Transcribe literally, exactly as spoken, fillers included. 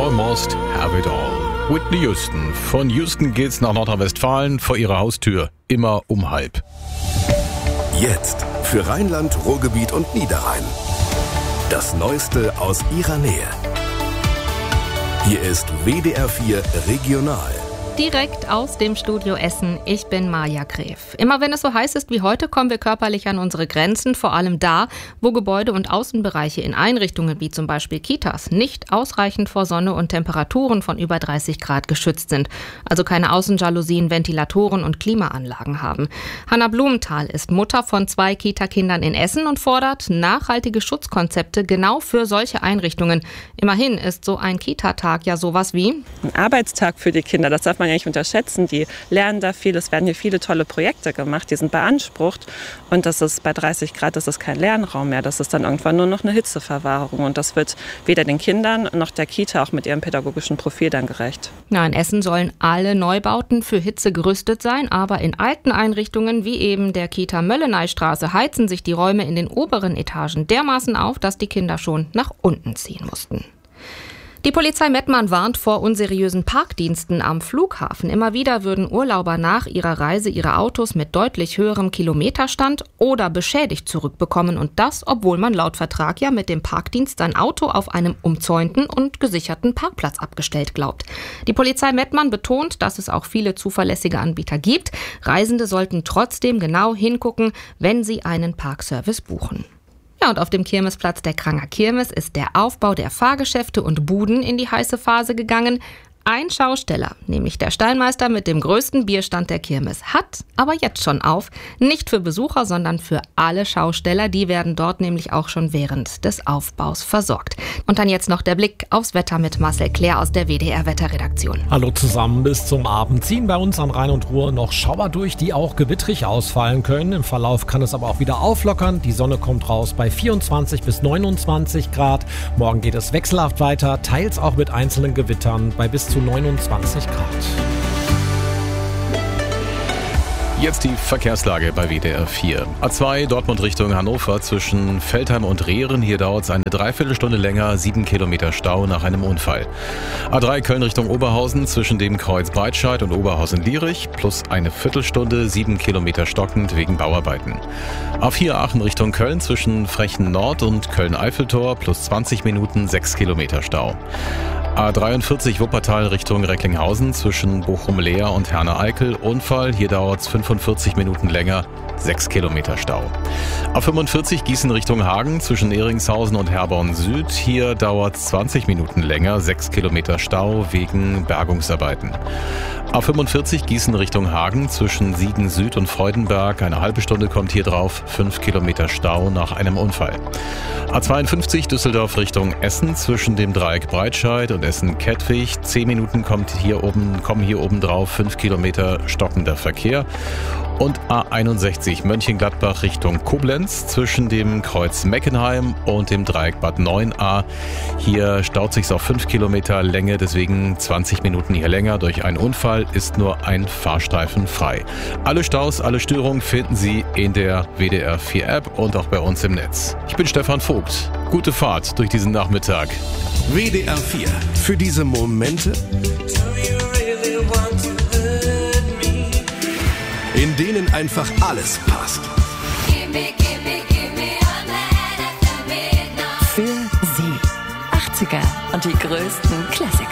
Almost Have It All. Whitney Houston. Von Houston geht's nach Nordrhein-Westfalen, vor ihrer Haustür, immer um halb. Jetzt für Rheinland, Ruhrgebiet und Niederrhein. Das Neueste aus ihrer Nähe. Hier ist W D R vier Regional. Direkt aus dem Studio Essen. Ich bin Maja Gref. Immer wenn es so heiß ist wie heute, kommen wir körperlich an unsere Grenzen, vor allem da, wo Gebäude und Außenbereiche in Einrichtungen wie zum Beispiel Kitas nicht ausreichend vor Sonne und Temperaturen von über dreißig Grad geschützt sind, also keine Außenjalousien, Ventilatoren und Klimaanlagen haben. Hanna Blumenthal ist Mutter von zwei Kita-Kindern in Essen und fordert nachhaltige Schutzkonzepte genau für solche Einrichtungen. Immerhin ist so ein Kita-Tag ja sowas wie ein Arbeitstag für die Kinder, das darf man ja nicht unterschätzen. Die lernen da viel, es werden hier viele tolle Projekte gemacht, die sind beansprucht und das ist bei dreißig Grad, das ist kein Lernraum mehr, das ist dann irgendwann nur noch eine Hitzeverwahrung und das wird weder den Kindern noch der Kita auch mit ihrem pädagogischen Profil dann gerecht. Ja, in Essen sollen alle Neubauten für Hitze gerüstet sein, aber in alten Einrichtungen wie eben der Kita Mölleneystraße heizen sich die Räume in den oberen Etagen dermaßen auf, dass die Kinder schon nach unten ziehen mussten. Die Polizei Mettmann warnt vor unseriösen Parkdiensten am Flughafen. Immer wieder würden Urlauber nach ihrer Reise ihre Autos mit deutlich höherem Kilometerstand oder beschädigt zurückbekommen. Und das, obwohl man laut Vertrag ja mit dem Parkdienst sein Auto auf einem umzäunten und gesicherten Parkplatz abgestellt glaubt. Die Polizei Mettmann betont, dass es auch viele zuverlässige Anbieter gibt. Reisende sollten trotzdem genau hingucken, wenn sie einen Parkservice buchen. Ja, und auf dem Kirmesplatz der Kranger Kirmes ist der Aufbau der Fahrgeschäfte und Buden in die heiße Phase gegangen. Ein Schausteller, nämlich der Stallmeister mit dem größten Bierstand der Kirmes, hat aber jetzt schon auf. Nicht für Besucher, sondern für alle Schausteller. Die werden dort nämlich auch schon während des Aufbaus versorgt. Und dann jetzt noch der Blick aufs Wetter mit Marcel Klär aus der W D R-Wetterredaktion. Hallo zusammen, bis zum Abend ziehen bei uns an Rhein und Ruhr noch Schauer durch, die auch gewittrig ausfallen können. Im Verlauf kann es aber auch wieder auflockern. Die Sonne kommt raus bei vierundzwanzig bis neunundzwanzig Grad. Morgen geht es wechselhaft weiter, teils auch mit einzelnen Gewittern bei bis zu neunundzwanzig Grad. Jetzt die Verkehrslage bei W D R vier. A zwei Dortmund Richtung Hannover zwischen Veltheim und Rehren. Hier dauert es eine Dreiviertelstunde länger, sieben Kilometer Stau nach einem Unfall. A drei Köln Richtung Oberhausen zwischen dem Kreuz Breitscheid und Oberhausen-Lierich plus eine Viertelstunde, sieben Kilometer stockend wegen Bauarbeiten. A vier Aachen Richtung Köln zwischen Frechen Nord und Köln-Eiffeltor plus zwanzig Minuten, sechs Kilometer Stau. A dreiundvierzig Wuppertal Richtung Recklinghausen zwischen Bochum-Leer und Herne-Eickel. Unfall, hier dauert es fünfundvierzig Minuten länger, sechs Kilometer Stau. A fünfundvierzig Gießen Richtung Hagen zwischen Eringshausen und Herborn Süd. Hier dauert es zwanzig Minuten länger, sechs Kilometer Stau wegen Bergungsarbeiten. A fünfundvierzig Gießen Richtung Hagen zwischen Siegen Süd und Freudenberg. Eine halbe Stunde kommt hier drauf, fünf Kilometer Stau nach einem Unfall. A zweiundfünfzig Düsseldorf Richtung Essen zwischen dem Dreieck Breitscheid und Essen-Kettwig. Zehn Minuten kommt hier oben, kommen hier oben drauf, fünf Kilometer stockender Verkehr. Und A einundsechzig Mönchengladbach Richtung Koblenz zwischen dem Kreuz Meckenheim und dem Dreieck Bad neun a. Hier staut sich's auf fünf Kilometer Länge, deswegen zwanzig Minuten hier länger. Durch einen Unfall ist nur ein Fahrstreifen frei. Alle Staus, alle Störungen finden Sie in der W D R vier App und auch bei uns im Netz. Ich bin Stefan Vogt. Gute Fahrt durch diesen Nachmittag. W D R vier. Für diese Momente, in denen einfach alles passt. Für Sie. achtziger und die größten Klassiker.